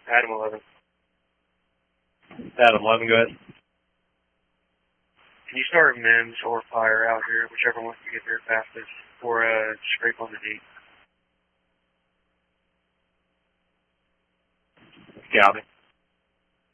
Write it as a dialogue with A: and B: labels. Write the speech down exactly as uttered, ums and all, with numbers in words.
A: Adam eleven.
B: Adam eleven, go ahead.
A: Can you start Mims or Fire out here, whichever wants to get there fastest, or uh, scrape on the D?
B: Copy.